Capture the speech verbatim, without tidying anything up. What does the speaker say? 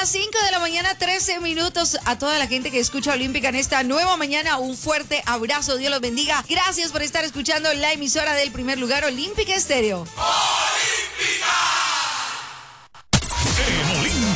las cinco de la mañana, trece minutos. A toda la gente que escucha Olímpica en esta nueva mañana, un fuerte abrazo. Dios los bendiga. Gracias por estar escuchando la emisora del primer lugar, Olímpica Estéreo.